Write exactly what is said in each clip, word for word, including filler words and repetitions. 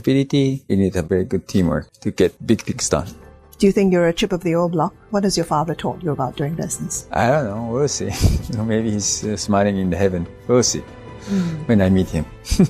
accountability. You need a very good teamwork to get big things done. Do you think you're a chip of the old block? What has your father taught you about doing business? I don't know. We'll see. Maybe he's uh, smiling in the heaven. We'll see mm. when I meet him.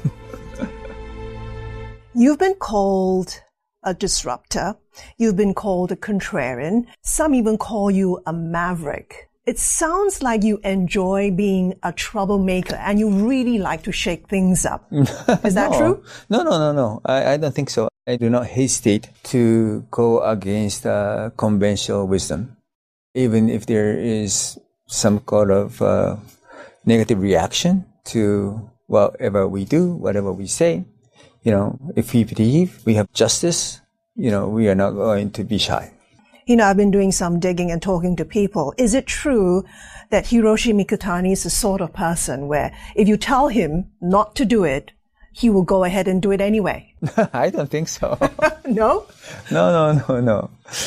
You've been called a disruptor. You've been called a contrarian. Some even call you a maverick. It sounds like you enjoy being a troublemaker and you really like to shake things up. Is that no. true? No, no, no, no. I, I don't think so. I do not hesitate to go against uh, conventional wisdom. Even if there is some kind of uh, negative reaction to whatever we do, whatever we say. You know, if we believe we have justice, you know, we are not going to be shy. You know, I've been doing some digging and talking to people. Is it true that Hiroshi Mikitani is the sort of person where if you tell him not to do it, he will go ahead and do it anyway? I don't think so. No? No, no, no, no.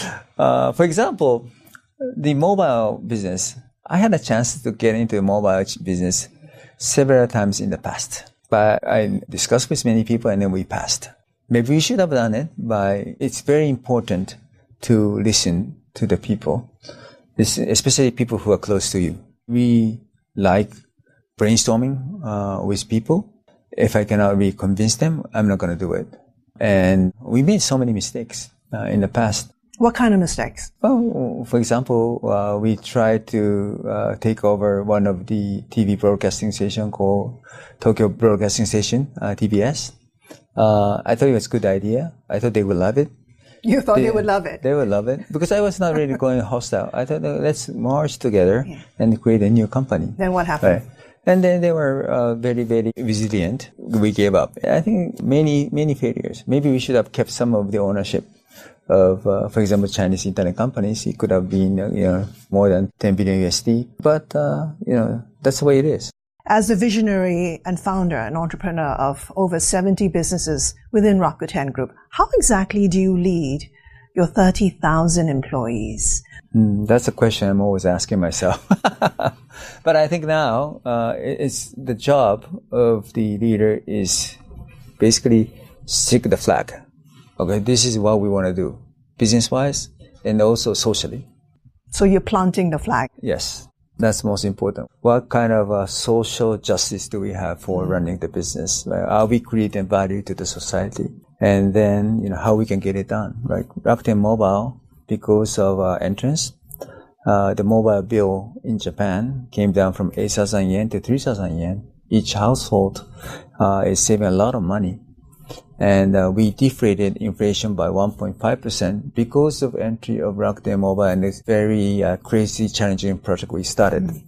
Uh, for example, the mobile business, I had a chance to get into the mobile business several times in the past. But I discussed with many people and then we passed. Maybe we should have done it, but it's very important to listen to the people, especially people who are close to you. We like brainstorming uh, with people. If I cannot really convince them, I'm not going to do it. And we made so many mistakes uh, in the past. What kind of mistakes? Well, for example, uh, we tried to uh, take over one of the T V broadcasting station called Tokyo Broadcasting Station, uh, T B S. Uh, I thought it was a good idea. I thought they would love it. You thought they, they would love it? They would love it. Because I was not really going hostile. I thought, let's merge together yeah. and create a new company. Then what happened? Right. And then they were uh, very, very resilient. We gave up. I think many, many failures. Maybe we should have kept some of the ownership of, uh, for example, Chinese internet companies. It could have been, uh, you know, more than ten billion U S D. But, uh, you know, that's the way it is. As the visionary and founder and entrepreneur of over seventy businesses within Rakuten Group, how exactly do you lead your thirty thousand employees? Mm, that's a question I'm always asking myself. But I think now uh, it's the job of the leader is basically stick the flag. Okay, this is what we want to do, business-wise and also socially. So you're planting the flag? Yes. That's most important. What kind of uh, social justice do we have for running the business? Right? Are we creating value to the society? And then, you know, how we can get it done, right? Rakuten Mobile, because of our entrance, uh, the mobile bill in Japan came down from eight thousand yen to three thousand yen. Each household uh, is saving a lot of money. And uh, we deflated inflation by one point five percent because of entry of Rakuten Mobile and this very uh, crazy, challenging project we started. Mm-hmm.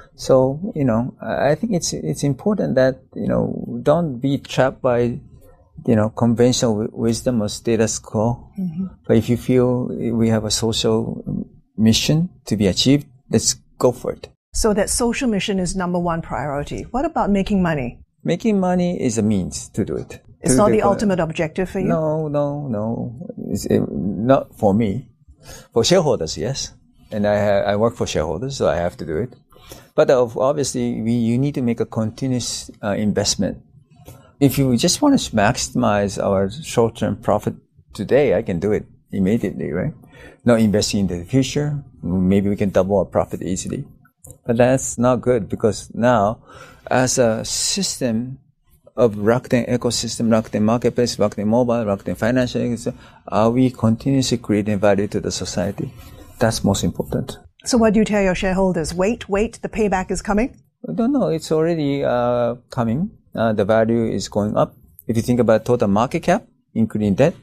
So, you know, I think it's it's important that, you know, don't be trapped by, you know, conventional w- wisdom or status quo. Mm-hmm. But if you feel we have a social mission to be achieved, let's go for it. So that social mission is number one priority. What about making money? Making money is a means to do it. It's not the ultimate objective for you? No, no, no. It's it, not for me. For shareholders, yes. And I ha- I work for shareholders, so I have to do it. But uh, obviously, we you need to make a continuous uh, investment. If you just want to maximize our short-term profit today, I can do it immediately, right? Not investing into the future. Maybe we can double our profit easily. But that's not good because now, as a system of Rakuten ecosystem, Rakuten Marketplace, Rakuten Mobile, Rakuten Financial ecosystem, are we continuously creating value to the society? That's most important. So what do you tell your shareholders? Wait, wait, the payback is coming? I don't know. It's already uh, coming. Uh, the value is going up. If you think about total market cap, including debt,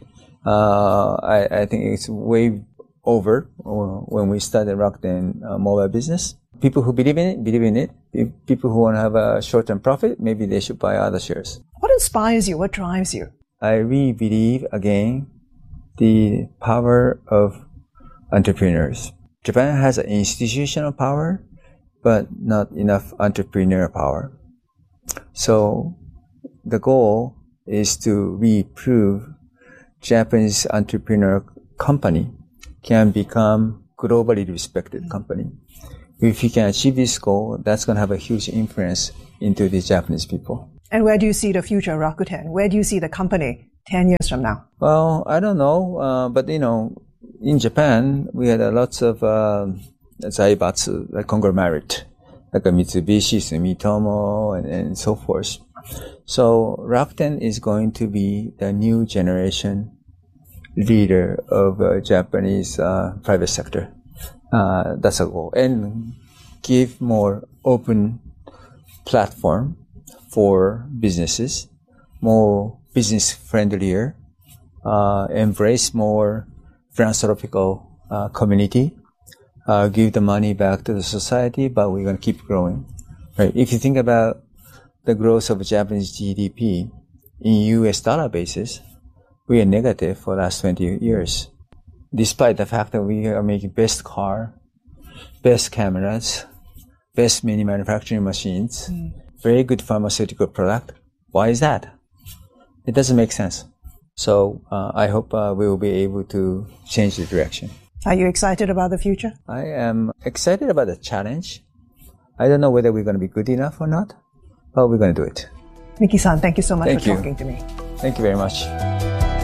uh, I, I think it's way over when we started Rakuten uh, Mobile business. People who believe in it, believe in it. If people who want to have a short-term profit, maybe they should buy other shares. What inspires you? What drives you? I really believe, again, the power of entrepreneurs. Japan has an institutional power, but not enough entrepreneurial power. So the goal is to really prove Japanese entrepreneur company can become globally respected company. If you can achieve this goal, that's going to have a huge influence into the Japanese people. And where do you see the future of Rakuten? Where do you see the company ten years from now? Well, I don't know, uh, but you know, in Japan, we had uh, lots of uh, zaibatsu, like conglomerate, like a Mitsubishi, Sumitomo, and, and so forth. So Rakuten is going to be the new generation leader of uh, Japanese uh, private sector. Uh, that's a goal. And give more open platform for businesses, more business friendlier, uh, embrace more philanthropical uh, community, uh, give the money back to the society, but we're going to keep growing. Right? If you think about the growth of Japanese G D P in U S dollar basis, we are negative for the last twenty years. Despite the fact that we are making best car, best cameras, best mini manufacturing machines, mm. very good pharmaceutical product. Why is that? It doesn't make sense. So uh, I hope uh, we will be able to change the direction. Are you excited about the future? I am excited about the challenge. I don't know whether we're going to be good enough or not, but we're going to do it. Miki-san, thank you so much thank for you. talking to me. Thank you very much.